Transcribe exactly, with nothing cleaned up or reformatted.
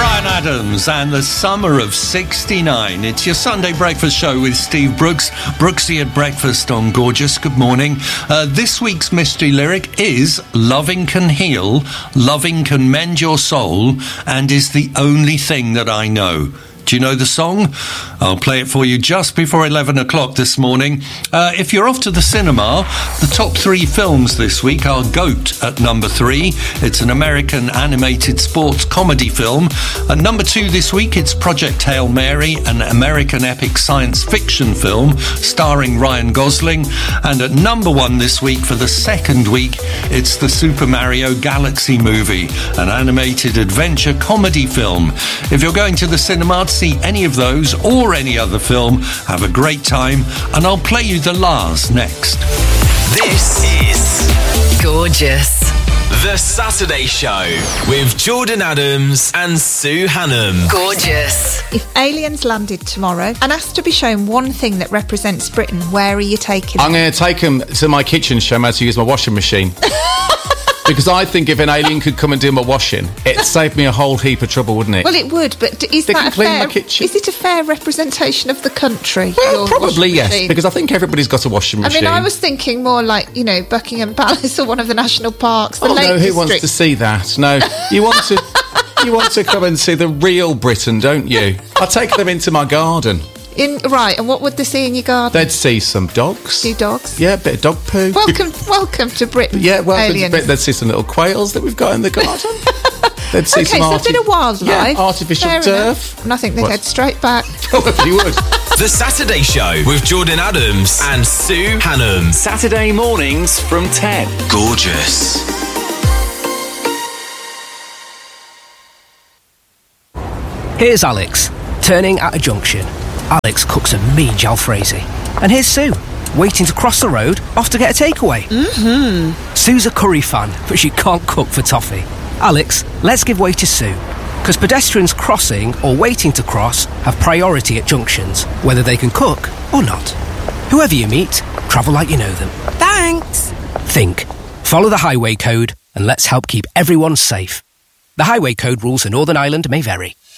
Bryan Adams and the summer of sixty-nine. It's your Sunday breakfast show with Steve Brooks. Brooksy at breakfast on Gorgeous. Good morning. Uh, this week's mystery lyric is "Loving can heal, loving can mend your soul, and is the only thing that I know." Do you know the song? I'll play it for you just before eleven o'clock this morning. Uh, if you're off to the cinema, the top three films this week are GOAT at number three. It's an American animated sports comedy film. At number two this week, it's Project Hail Mary, an American epic science fiction film starring Ryan Gosling. And at number one this week, for the second week, it's the Super Mario Galaxy movie, an animated adventure comedy film. If you're going to the cinema to see any of those or any other film, have a great time, and I'll play you the Lars next. This is Gorgeous, The Saturday Show with Jordan Adams and Sue Hannam. Gorgeous. If aliens landed tomorrow and asked to be shown one thing that represents Britain, where are you taking them? I'm going to take them to my kitchen to show them how to use my washing machine. Because I think if an alien could come and do my washing, it'd save me a whole heap of trouble, wouldn't it? Well, it would, but is They that can a clean fair? my kitchen. Is it a fair representation of the country? Well, your probably washing yes, machine? because I think everybody's got a washing I machine. mean, I was thinking more like, you know, Buckingham Palace or one of the national parks, the oh Lake no, who District. wants to see that? No, you want to. You want to come and see the real Britain, don't you? I'll take them into my garden. In right, and what would they see in your garden? They'd see some dogs. See dogs. Yeah, a bit of dog poo. Welcome, welcome to Britain. Yeah, well, aliens. they'd see some little quails that we've got in the garden. They'd see Okay, some so a arti- bit of wildlife. Yeah, artificial Fair turf. enough. And I think they'd What? head straight back. Probably would. The Saturday Show with Jordan Adams and Sue Hannam. Saturday mornings from ten. Gorgeous. Here's Alex, turning at a junction. Alex cooks a mean jalfrezi. And here's Sue, waiting to cross the road, off to get a takeaway. Mm-hmm. Sue's a curry fan, but she can't cook for toffee. Alex, let's give way to Sue. Because pedestrians crossing or waiting to cross have priority at junctions, whether they can cook or not. Whoever you meet, travel like you know them. Thanks. Think. Follow the highway code and let's help keep everyone safe. The highway code rules for Northern Ireland may vary.